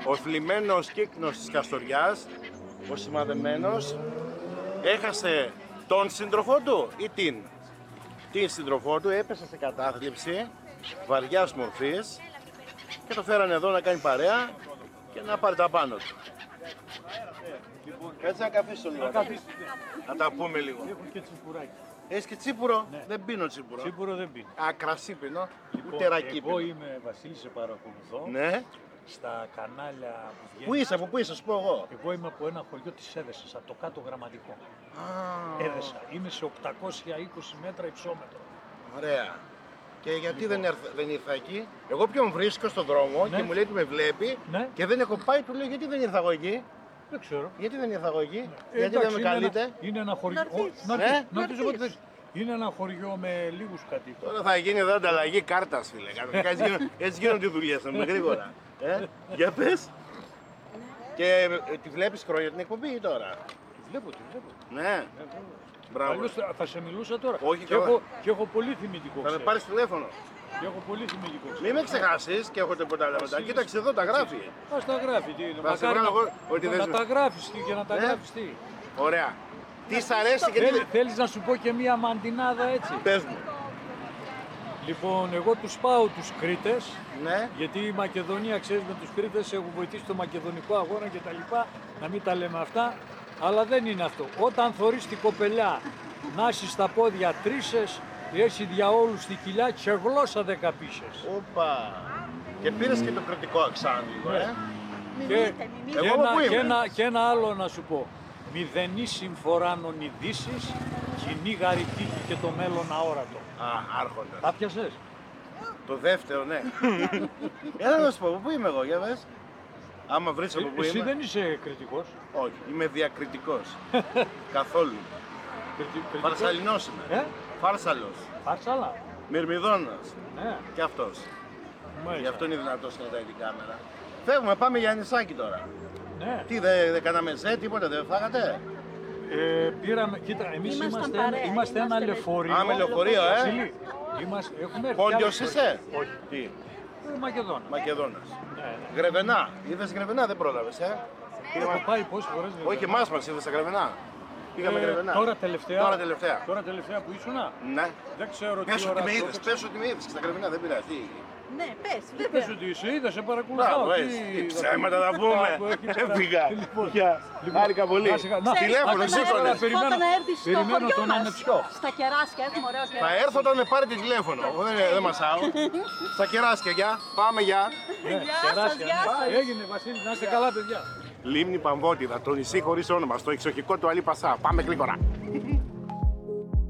Ο θλιμμένος κύκνος της Καστοριάς, ο σημαδεμένος, έχασε τον σύντροφό του ή την σύντροφό του, έπεσε σε κατάθλιψη βαριάς μορφής και το φέρανε εδώ να κάνει παρέα και να πάρει τα πάνω του. Κάτσε να καθίσω λίγο. Να τα πούμε λίγο. Έχω και τσιπουράκι. Έχεις και τσίπουρο? Ναι. Δεν πίνω τσίπουρο. Τσίπουρο δεν πίνει. Α, κρασί πίνω. Λοιπόν, Ούτε ρακί εγώ πίνω. είμαι Βασίλης, σε παρακολουθώ. Ναι. Στα κανάλια που βγαίνουν. Πού είσαι, από πού είσαι, σου πω εγώ. Εγώ είμαι από ένα χωριό της Έδεσας, από το κάτω Γραμματικό. Α, Έδεσα. Είμαι σε 820 μέτρα υψόμετρο. ωραία. Και γιατί δεν ήρθα εκεί? Εγώ ποιον βρίσκω στον δρόμο Ναι. και μου λέει ότι με βλέπει Ναι. και δεν έχω πάει, του λέω γιατί δεν ήρθα εγώ εκεί. Δεν ξέρω. Γιατί δεν ήρθα εγώ εκεί, γιατί Εντάξει, δεν με καλείτε. είναι ένα χωριό. Να έρθεις. Να έρθεις. Είναι ένα χωριό με λίγους κατοίκους. Τώρα θα γίνει εδώ ανταλλαγή κάρτας, φίλε. Έτσι γίνονται οι δουλειές, με γρήγορα. Για πες. Και τη βλέπεις χρόνια την εκπομπή ή τώρα? Τη βλέπω. Ναι. Μπράβο. Αλλιώς θα σε μιλούσα τώρα. Όχι, και, καλά. και έχω πολύ θυμητικό. Θα με ξέρεις. πάρεις τηλέφωνο. Και έχω πολύ θυμητικό. Μην με ξεχάσεις και έχω τίποτα άλλο μετά. Κοίταξε εδώ, τα γράφει. Ας τα γράφει, τι είναι. Θα σε Μακάρι βγάλω εγώ ότι να δεν τα γράφεις τι και να τα Ναι. γράφεις τι. Ωραία. Τι σ' αρέσει και τι... Θέλεις να σου πω και μία μαντινάδα έτσι. Πες μου. Λοιπόν, εγώ τους πάω τους Κρήτες, Ναι. γιατί η Μακεδονία, ξέρεις, με τους Κρήτες έχουν βοηθήσει το μακεδονικό αγώνα και τα λοιπά, να μην τα λέμε αυτά, αλλά δεν είναι αυτό. Όταν θωρείς την κοπελιά να έχει στα πόδια τρίσες, έχει δια όλους τη κοιλιά και γλώσσα 10 πίσες. Όπα. Και πήρες και το κριτικό αξάνι λίγο, Και, Εγώ από πού είμαι? και ένα άλλο να σου πω. Μηδενή συμφοράνων ειδήσεις, κοινή γαρική και το μέλλον αόρατο. Α, άρχοντας. Τα πιασες. Το δεύτερο, ναι. Έλα να σου πω, από πού είμαι εγώ, για πες. Άμα βρεις από πού Εσύ είμαι. δεν είσαι κριτικός. Όχι, είμαι διακριτικός. Καθόλου. Κριτικός. Φαρσαλινός είμαι. Φάρσαλος. Φάρσαλα. Μυρμηδόνας. Ναι. Και αυτός. Γι' Μάλιστα. αυτό είναι δυνατός κρατάει την κάμερα. Φεύγουμε, πάμε για νησάκι τώρα. Ναι. Τι, δεν κάναμε ζε, τίποτα, δεν φάγατε. Πήραμε, κοίτα, εμείς Ήμασταν είμαστε, παρέα, είμαστε ένα είμαστε λεωφορείο. Α, με λεωφορείο, Βασίλη, έχουμε έρθει Πόντιος κι άλλες είσαι. φορές. Όχι. Τι, Μακεδόνα. Μακεδόνας. Ναι, ναι. Γρεβενά. Είδες Γρεβενά, δεν πρόλαβες, Έχω πάει πόσες φορές. Όχι, και εμάς μας είδες στα Γρεβενά. Πήγαμε Γρεβενά. Τώρα τελευταία. Τώρα τελευταία. Τώρα τελευταία που ήσουνα. Ναι. Δεν ξέρω Πες τι ότι ώρα. με το είδες, έπαιξα. πες ότι με είδες και στα Γρεβενά, δεν πειράζει. Ναι, πες, Δεν βέβαια. πες ότι σε είδα, σε παρακολουθάω. Μπράβο, έτσι. Τι ψέματα θα πούμε. Έφυγα. Λοιπόν, Γεια. Χάρηκα πολύ. να σε καλά. Να, Τηλέφωνο, να σε σήκωνε. καλά, περιμένω. Όταν έρθεις στο Περιμένω χωριό τον μας, ανεψιό. στα κεράσια, έχουμε ωραίο Θα κεράσια. έρθω όταν με πάρετε τηλέφωνο. Εγώ δεν μασάω. Στα κεράσια, γεια. Πάμε, γεια. Ναι, Γεια σας, κεράσια, γεια ναι. σας. Έγινε, Βασίλη, να είστε καλά, παιδιά. Λίμνη Παμβότιδα, το νησί χωρίς όνομα, στο εξοχικό του Αλή Πασά. Πάμε γρήγορα.